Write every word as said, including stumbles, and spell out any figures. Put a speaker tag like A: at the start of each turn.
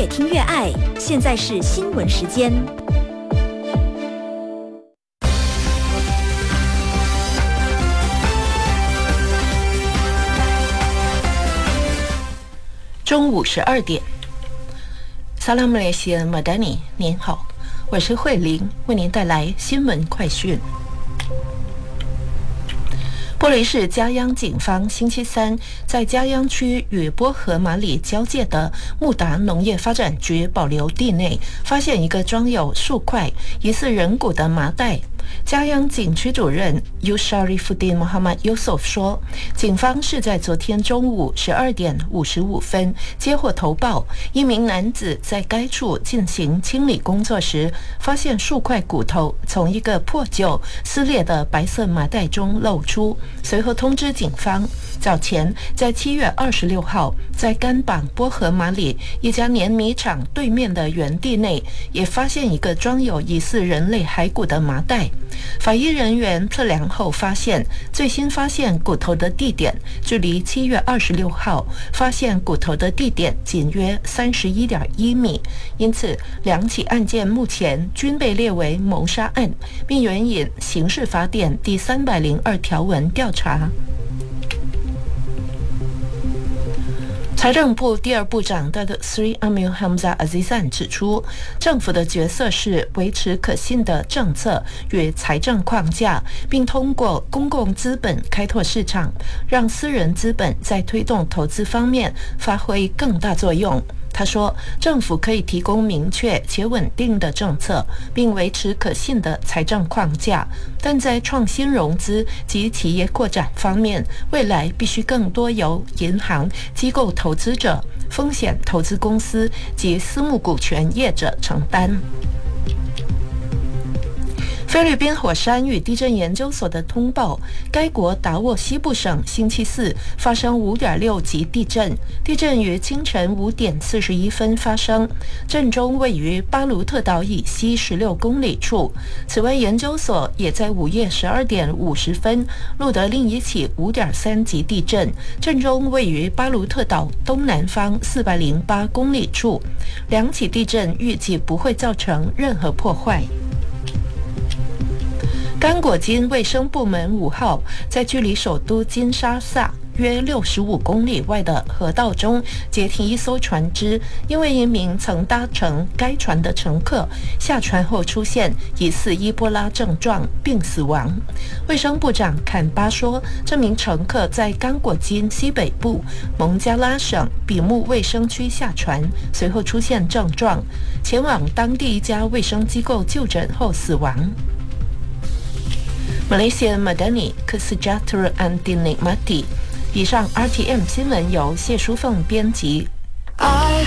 A: 听越爱。现在是新闻时间。
B: 中午十二点，萨拉姆雷西恩马丹尼，您好，我是慧玲，为您带来新闻快讯。玻璃市嘉央警方星期三在嘉央区与波河马里交界的穆达农业发展局保留地内，发现一个装有数块疑似人骨的麻袋。嘉央警区主任 Yusharifuddin Muhammad Yusuf 说，警方是在昨天中午十二点五十五分接获投报，一名男子在该处进行清理工作时，发现数块骨头从一个破旧撕裂的白色麻袋中露出，随后通知警方。早前在七月二十六号，在甘榜波河马里一家碾米厂对面的原地内，也发现一个装有疑似人类骸骨的麻袋。法医人员测量后发现，最新发现骨头的地点距离七月二十六号发现骨头的地点仅约三十一点一米，因此两起案件目前均被列为谋杀案，并援引刑事法典第三百零二条文调查。财政部第二部长 Datuk Seri Amir Hamzah Azizan 指出，政府的角色是维持可信的政策与财政框架，并通过公共资本开拓市场，让私人资本在推动投资方面发挥更大作用。他说，政府可以提供明确且稳定的政策，并维持可信的财政框架，但在创新融资及企业扩展方面，未来必须更多由银行、机构投资者、风险投资公司及私募股权业者承担。菲律宾火山与地震研究所的通报，该国达沃西部省星期四发生 五点六 级地震，地震于清晨五点四十一分发生，震中位于巴卢特岛以西十六公里处。此外，研究所也在午夜十二点五十分录得另一起 五点三 级地震，震中位于巴卢特岛东南方四百零八公里处。两起地震预计不会造成任何破坏。刚果金卫生部门五号在距离首都金沙萨约六十五公里外的河道中截停一艘船只，因为一名曾搭乘该船的乘客下船后出现疑似伊波拉症状并死亡。卫生部长坎巴说，这名乘客在刚果金西北部蒙加拉省比木卫生区下船，随后出现症状，前往当地一家卫生机构就诊后死亡。Malaysia Madani Kesejahteraan and Dinikmati。以上 R T M 新闻由谢淑凤编辑。
C: 爱